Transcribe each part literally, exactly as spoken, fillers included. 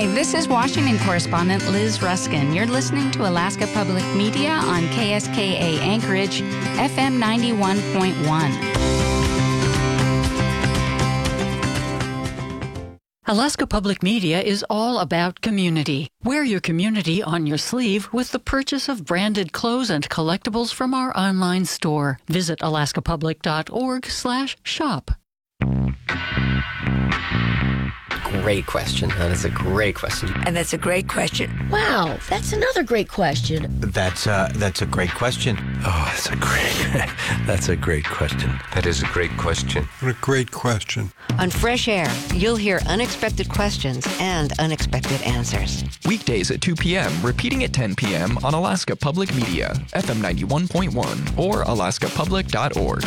this is Washington correspondent Liz Ruskin. You're listening to Alaska Public Media on K S K A Anchorage, F M ninety-one point one. Alaska Public Media is all about community. Wear your community on your sleeve with the purchase of branded clothes and collectibles from our online store. Visit alaskapublic.org slash shop. Great question. That is a great question. And that's a great question. Wow, that's another great question. That's uh, that's a great question. Oh, that's a great, that's a great question. That is a great question. What a great question. On Fresh Air, you'll hear unexpected questions and unexpected answers. Weekdays at two p.m., repeating at ten p.m. on Alaska Public Media, F M ninety-one point one, or alaska public dot org.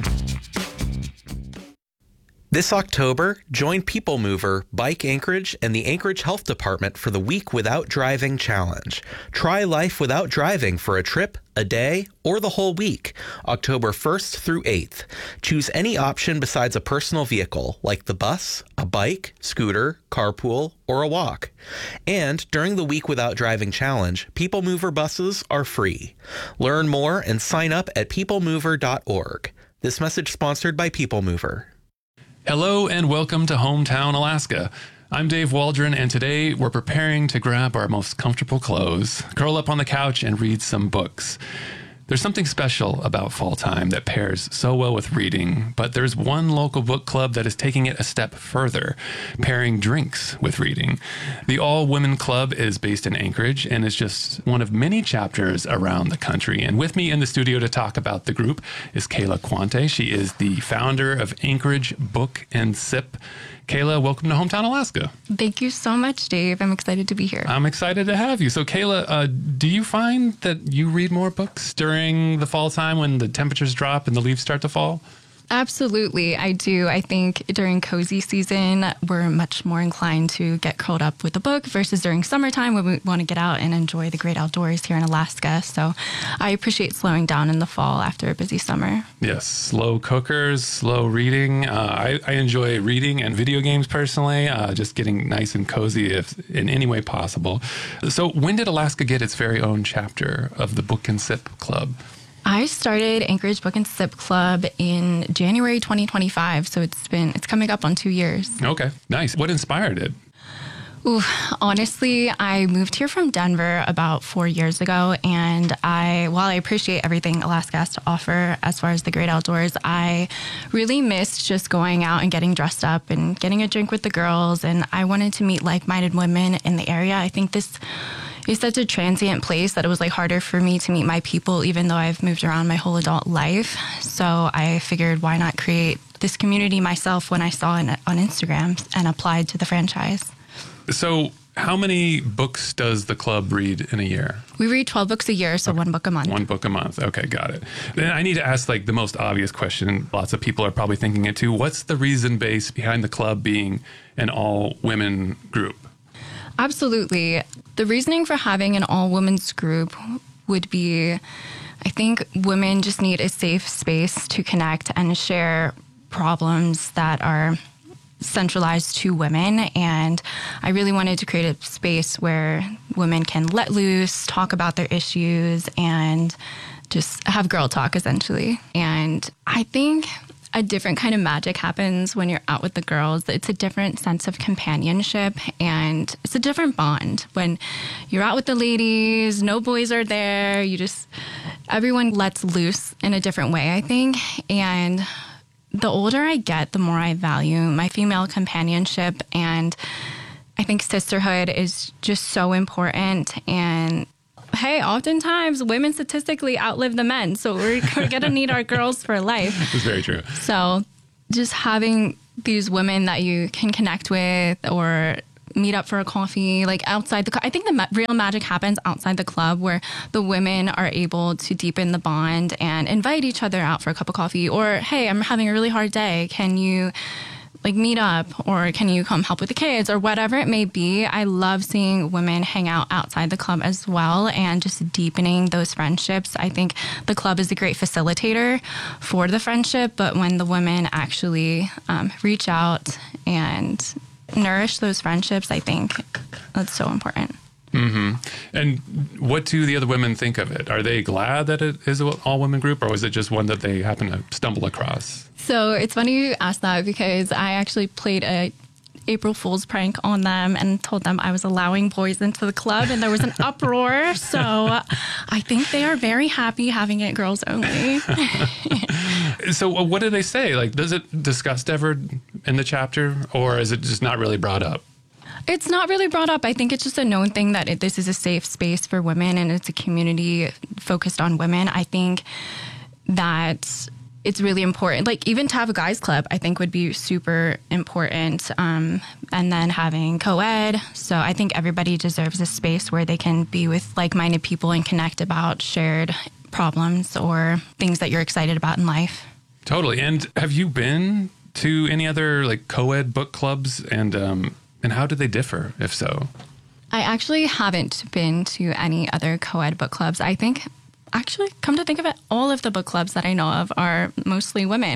This October, join People Mover, Bike Anchorage, and the Anchorage Health Department for the Week Without Driving Challenge. Try life without driving for a trip, a day, or the whole week, October first through eighth. Choose any option besides a personal vehicle, like the bus, a bike, scooter, carpool, or a walk. And during the Week Without Driving Challenge, People Mover buses are free. Learn more and sign up at people mover dot org. This message sponsored by People Mover. Hello and welcome to Hometown, Alaska. I'm Dave Waldron, and today we're preparing to grab our most comfortable clothes, curl up on the couch, and read some books. There's something special about fall time that pairs so well with reading, but there's one local book club that is taking it a step further, pairing drinks with reading. The All Women Club is based in Anchorage and is just one of many chapters around the country. And with me in the studio to talk about the group is Kayla Quante. She is the founder of Anchorage Book and Sip. Kayla, welcome to Hometown, Alaska. Thank you so much, Dave. I'm excited to be here. I'm excited to have you. So, Kayla, uh, do you find that you read more books during the fall time when the temperatures drop and the leaves start to fall? Absolutely, I do. I think during cozy season, we're much more inclined to get curled up with a book versus during summertime when we want to get out and enjoy the great outdoors here in Alaska. So I appreciate slowing down in the fall after a busy summer. Yes, slow cookers, slow reading. Uh, I, I enjoy reading and video games personally, uh, just getting nice and cozy if in any way possible. So when did Alaska get its very own chapter of the Book and Sip Club? I started Anchorage Book and Sip Club in January twenty twenty-five, so it's been it's coming up on two years. Okay, nice. What inspired it? Ooh, honestly, I moved here from Denver about four years ago, and I, while I appreciate everything Alaska has to offer as far as the great outdoors, I really missed just going out and getting dressed up and getting a drink with the girls, and I wanted to meet like-minded women in the area. I think this is such a transient place that it was like harder for me to meet my people, even though I've moved around my whole adult life. So I figured, why not create this community myself when I saw it on Instagram and applied to the franchise. So how many books does the club read in a year? We read twelve books a year, so okay. one book a month. One book a month. Okay, got it. Then I need to ask like the most obvious question. Lots of people are probably thinking it too. What's the reason base behind the club being an all-women group? Absolutely. The reasoning for having an all-women's group would be, I think women just need a safe space to connect and share problems that are centralized to women. And I really wanted to create a space where women can let loose, talk about their issues, and just have girl talk, essentially. And I think a different kind of magic happens when you're out with the girls. It's a different sense of companionship, and it's a different bond. When you're out with the ladies, no boys are there, you just, everyone lets loose in a different way, I think. And the older I get, the more I value my female companionship, and I think sisterhood is just so important. And hey, oftentimes women statistically outlive the men, so we're, we're going to need our girls for life. That's very true. So just having these women that you can connect with or meet up for a coffee, like outside the club. I think the ma- real magic happens outside the club, where the women are able to deepen the bond and invite each other out for a cup of coffee, or, hey, I'm having a really hard day. Can you like meet up, or can you come help with the kids, or whatever it may be. I love seeing women hang out outside the club as well, and just deepening those friendships. I think the club is a great facilitator for the friendship, but when the women actually um, reach out and nourish those friendships, I think That's so important. Mm-hmm. And what do the other women think of it? Are they glad that it is an all-women group, or is it just one that they happen to stumble across? So it's funny you asked that, because I actually played a April Fool's prank on them and told them I was allowing boys into the club, and there was an uproar. So I think they are very happy having it girls only. So what do they say? Like, does it discussed ever in the chapter, or is it just not really brought up? It's not really brought up. I think it's just a known thing that it, this is a safe space for women, and it's a community focused on women. I think that it's really important. Like, even to have a guys club, I think would be super important. Um, and then having co-ed. So I think everybody deserves a space where they can be with like-minded people and connect about shared problems or things that you're excited about in life. Totally. And have you been to any other like co-ed book clubs, and um, and how do they differ, if so? I actually haven't been to any other co-ed book clubs. I think, actually, come to think of it, all of the book clubs that I know of are mostly women.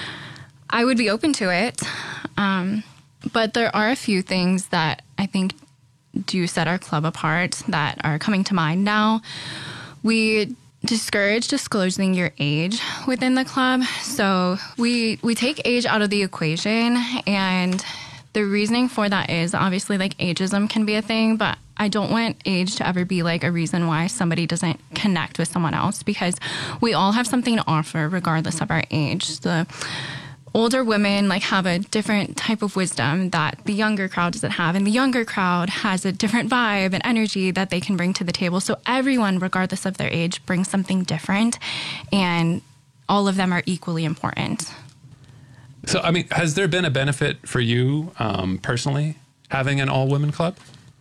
I would be open to it, um, but there are a few things that I think do set our club apart that are coming to mind now. We discourage disclosing your age within the club. So we we take age out of the equation, and the reasoning for that is obviously like ageism can be a thing, but I don't want age to ever be like a reason why somebody doesn't connect with someone else, because we all have something to offer regardless of our age. The older women like have a different type of wisdom that the younger crowd doesn't have, and the younger crowd has a different vibe and energy that they can bring to the table. So everyone, regardless of their age, brings something different, and all of them are equally important. So, I mean, has there been a benefit for you um, personally having an all-women club?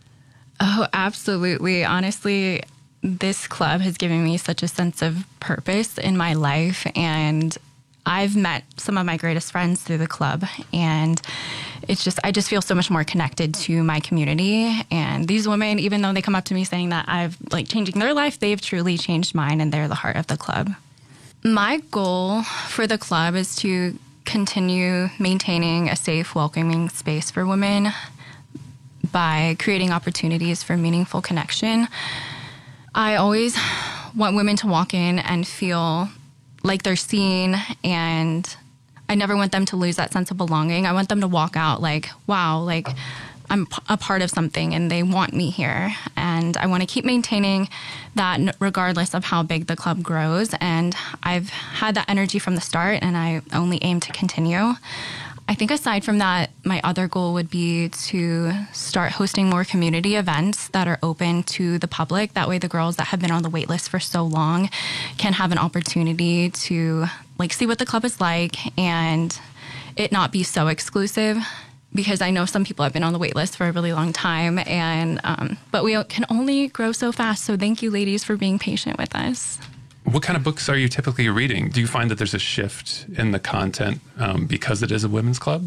Oh, absolutely. Honestly, this club has given me such a sense of purpose in my life, and I've met some of my greatest friends through the club, and it's just, I just feel so much more connected to my community. And these women, even though they come up to me saying that I've like changing their life, they've truly changed mine, and they're the heart of the club. My goal for the club is to continue maintaining a safe, welcoming space for women by creating opportunities for meaningful connection. I always want women to walk in and feel like they're seen, and I never want them to lose that sense of belonging. I want them to walk out like, wow, like I'm a part of something and they want me here. And I want to keep maintaining that regardless of how big the club grows. And I've had that energy from the start, and I only aim to continue. I think aside from that, my other goal would be to start hosting more community events that are open to the public. That way the girls that have been on the wait list for so long can have an opportunity to like see what the club is like and it not be so exclusive. Because I know some people have been on the wait list for a really long time, and um, but we can only grow so fast. So thank you, ladies, for being patient with us. What kind of books are you typically reading? Do you find that there's a shift in the content um, because it is a women's club?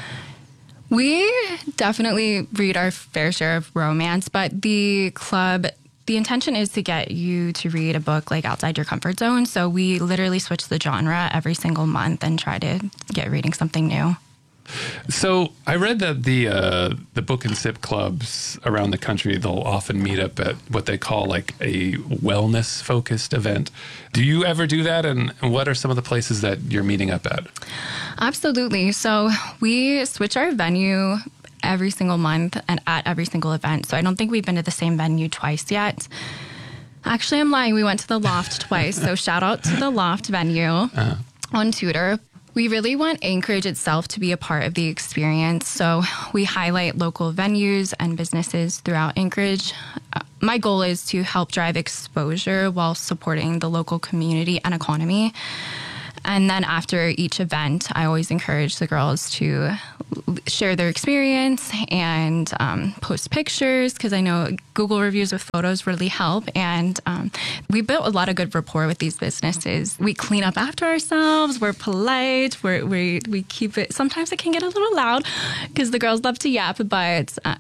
We definitely read our fair share of romance, but the club, the intention is to get you to read a book like outside your comfort zone. So we literally switch the genre every single month and try to get reading something new. So I read that the uh, the book and sip clubs around the country, they'll often meet up at what they call like a wellness focused event. Do you ever do that? And what are some of the places that you're meeting up at? Absolutely. So we switch our venue every single month and at every single event. So I don't think we've been to the same venue twice yet. Actually, I'm lying. We went to the Loft twice. So shout out to the Loft venue uh-huh. on Tudor. We really want Anchorage itself to be a part of the experience, so we highlight local venues and businesses throughout Anchorage. Uh, my goal is to help drive exposure while supporting the local community and economy. And then after each event, I always encourage the girls to share their experience and um, post pictures, because I know Google reviews with photos really help. And um, we built a lot of good rapport with these businesses. We clean up after ourselves. We're polite. We're, we we keep it. Sometimes it can get a little loud because the girls love to yap, but uh, the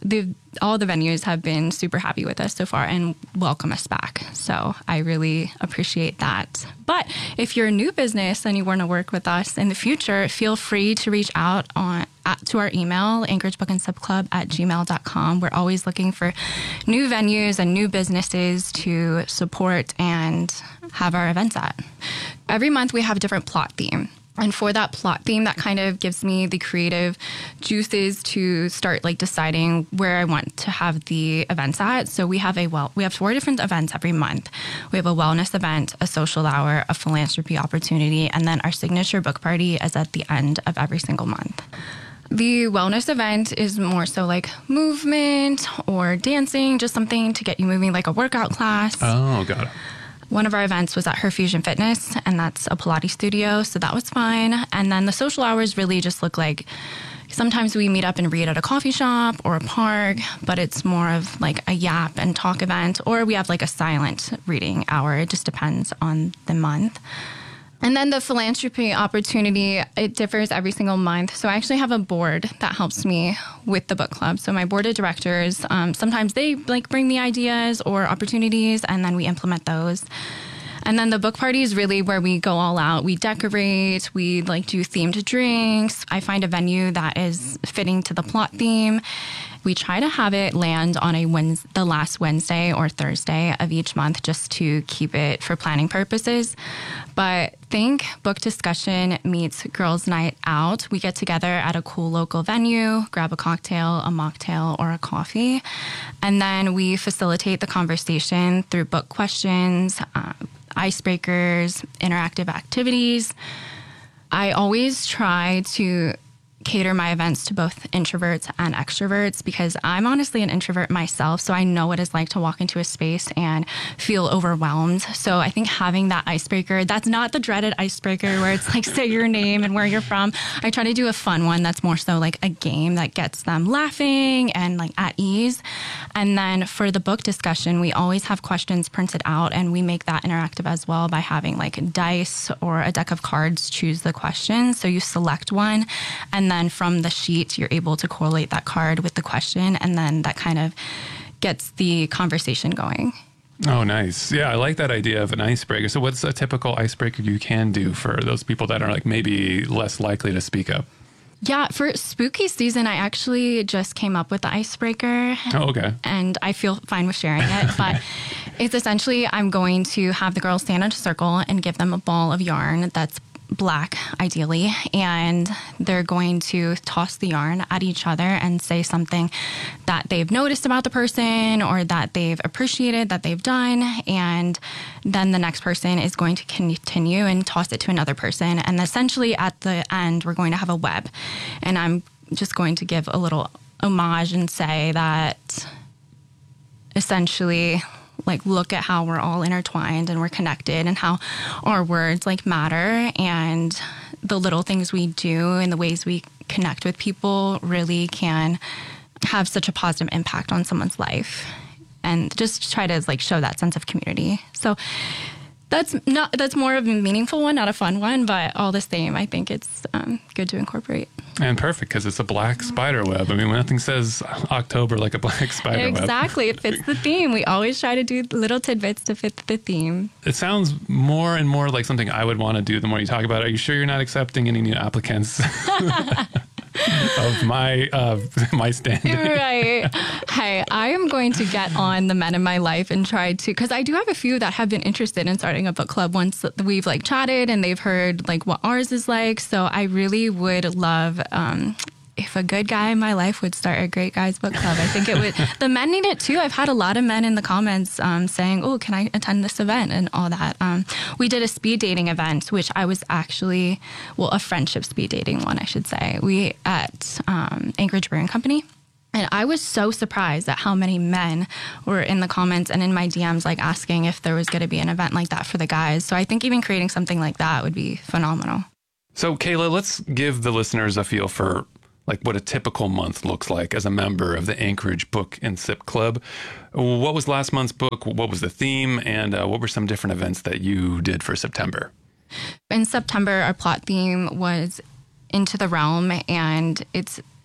all the venues have been super happy with us so far and welcome us back. So I really appreciate that. But if you're a new business and you want to work with us in the future, feel free to reach out on at, to our email, Anchorage Book and Sip Club at gmail dot com. We're always looking for new venues and new businesses to support and have our events at. Every month we have a different plot theme. And for that plot theme, that kind of gives me the creative juices to start like deciding where I want to have the events at. So we have a well, we have four different events every month. We have a wellness event, a social hour, a philanthropy opportunity, and then our signature book party is at the end of every single month. The wellness event is more so like movement or dancing, just something to get you moving, like a workout class. Oh, got it. One of our events was at Her Fusion Fitness, and that's a Pilates studio, so that was fine. And then the social hours really just look like sometimes we meet up and read at a coffee shop or a park, but it's more of like a yap and talk event, or we have like a silent reading hour. It just depends on the month. And then the philanthropy opportunity, it differs every single month. So I actually have a board that helps me with the book club. So my board of directors, um, sometimes they like bring me ideas or opportunities, and then we implement those. And then the book party is really where we go all out. We decorate, we like do themed drinks. I find a venue that is fitting to the plot theme. We try to have it land on a Wednesday, the last Wednesday or Thursday of each month, just to keep it for planning purposes. But think book discussion meets girls' night out. We get together at a cool local venue, grab a cocktail, a mocktail, or a coffee, and then we facilitate the conversation through book questions, uh, icebreakers, interactive activities. I always try to cater my events to both introverts and extroverts because I'm honestly an introvert myself, so I know what it's like to walk into a space and feel overwhelmed. So I think having that icebreaker, that's not the dreaded icebreaker where it's like say your name and where you're from. I try to do a fun one that's more so like a game that gets them laughing and like at ease. And then for the book discussion, we always have questions printed out, and we make that interactive as well by having like dice or a deck of cards choose the question. So you select one, and then from the sheet, you're able to correlate that card with the question, and then that kind of gets the conversation going. Oh, nice. Yeah, I like that idea of an icebreaker. So what's a typical icebreaker you can do for those people that are like maybe less likely to speak up? Yeah, for spooky season, I actually just came up with the icebreaker. Oh, okay. And I feel fine with sharing it, but it's essentially I'm going to have the girls stand in a circle and give them a ball of yarn that's black, ideally, and they're going to toss the yarn at each other and say something that they've noticed about the person or that they've appreciated that they've done, and then the next person is going to continue and toss it to another person, and essentially at the end we're going to have a web, and I'm just going to give a little homage and say that essentially like look at how we're all intertwined and we're connected, and how our words like matter, and the little things we do and the ways we connect with people really can have such a positive impact on someone's life, and just try to like show that sense of community. So that's not that's more of a meaningful one, not a fun one, but all the same, I think it's um, good to incorporate. And perfect, because it's a black spider web. I mean, nothing says October like a black spider exactly. web. Exactly. It fits the theme. We always try to do little tidbits to fit the theme. It sounds more and more like something I would want to do the more you talk about it. Are you sure you're not accepting any new applicants? Of my uh, my standing. Right. Hey, I am going to get on the men in my life and try to, because I do have a few that have been interested in starting a book club once we've like chatted and they've heard like what ours is like. So I really would love um, if a good guy in my life would start a Great Guys Book Club. I think it would. The men need it too. I've had a lot of men in the comments um, saying, oh, can I attend this event and all that. Um, we did a speed dating event, which I was actually, well, a friendship speed dating one, I should say. We at um, Anchorage Brewing Company. And I was so surprised at how many men were in the comments and in my D Ms, like asking if there was going to be an event like that for the guys. So I think even creating something like that would be phenomenal. So Kayla, let's give the listeners a feel for like what a typical month looks like as a member of the Anchorage Book and Sip Club. What was last month's book? What was the theme? And uh, what were some different events that you did for September? In September, our plot theme was Into the Realm, and it's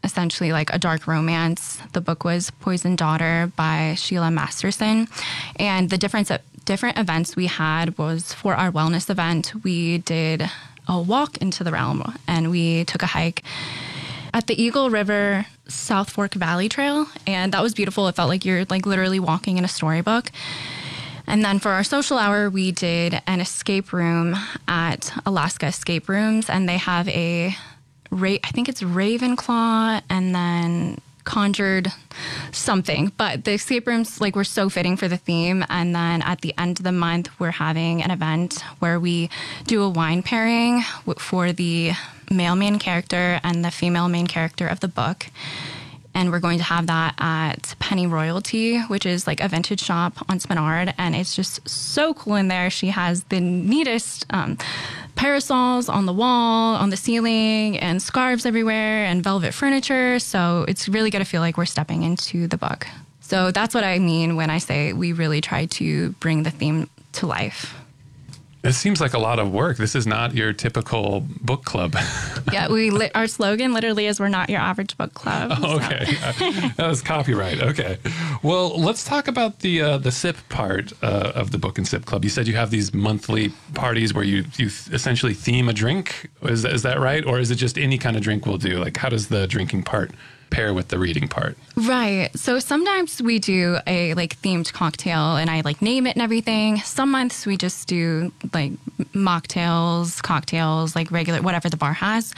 essentially like a dark romance. The book was Poisoned Daughter by Sheila Masterson. And the difference of different events we had was for our wellness event, we did a walk into the realm and we took a hike at the Eagle River South Fork Valley Trail. And that was beautiful. It felt like you're like literally walking in a storybook. And then for our social hour, we did an escape room at Alaska Escape Rooms. And they have a, I think it's Ravenclaw and then Conjured something. But the escape rooms like were so fitting for the theme. And then at the end of the month, we're having an event where we do a wine pairing for the male main character and the female main character of the book. And we're going to have that at Penny Royalty, which is like a vintage shop on Spenard. And it's just so cool in there. She has the neatest um, parasols on the wall, on the ceiling, and scarves everywhere, and velvet furniture. So it's really going to feel like we're stepping into the book. So that's what I mean when I say we really try to bring the theme to life. It seems like a lot of work. This is not your typical book club. Yeah, we li- our slogan literally is "We're not your average book club." Oh, okay, so. That was copyright. Okay, well, let's talk about the uh, the sip part uh, of the Book and Sip Club. You said you have these monthly parties where you you essentially theme a drink. Is is that right, or is it just any kind of drink will do? Like, how does the drinking part pair with the reading part? Right. So sometimes we do a like themed cocktail and I like name it and everything. Some months we just do like mocktails, cocktails, like regular, whatever the bar has.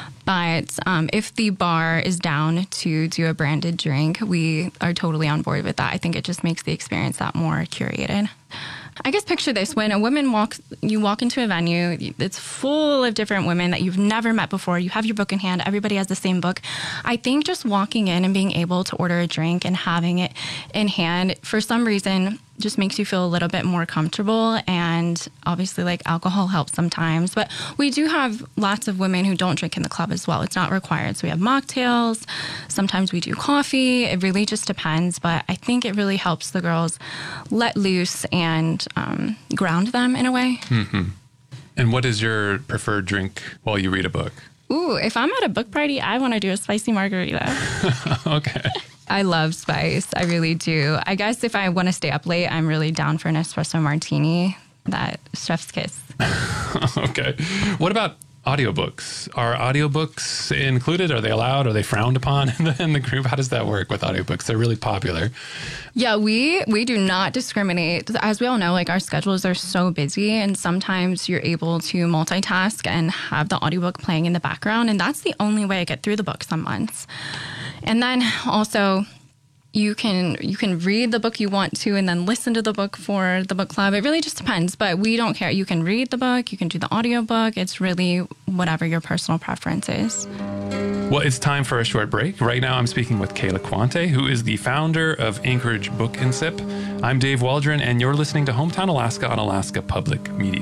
But um, if the bar is down to do a branded drink, we are totally on board with that. I think it just makes the experience that more curated. I guess picture this. When a woman walks, you walk into a venue, it's full of different women that you've never met before. You have your book in hand. Everybody has the same book. I think just walking in and being able to order a drink and having it in hand, for some reason, just makes you feel a little bit more comfortable. And obviously, like, alcohol helps sometimes. But we do have lots of women who don't drink in the club as well. It's not required. So we have mocktails. Sometimes we do coffee. It really just depends. But I think it really helps the girls let loose and um, ground them in a way. Mm-hmm. And what is your preferred drink while you read a book? Ooh, if I'm at a book party, I want to do a spicy margarita. Okay. I love spice. I really do. I guess if I want to stay up late, I'm really down for an espresso martini. That chef's kiss. Okay. What about audiobooks? Are audiobooks included? Are they allowed? Are they frowned upon in the, in the group? How does that work with audiobooks? They're really popular. Yeah, we we do not discriminate. As we all know, like, our schedules are so busy, and sometimes you're able to multitask and have the audiobook playing in the background, and that's the only way I get through the book some months. And then also, you can you can read the book you want to and then listen to the book for the book club. It really just depends, but we don't care. You can read the book, you can do the audiobook. It's really whatever your personal preference is. Well, it's time for a short break. Right now, I'm speaking with Kayla Quante, who is the founder of Anchorage Book and Sip. I'm Dave Waldron, and you're listening to Hometown Alaska on Alaska Public Media.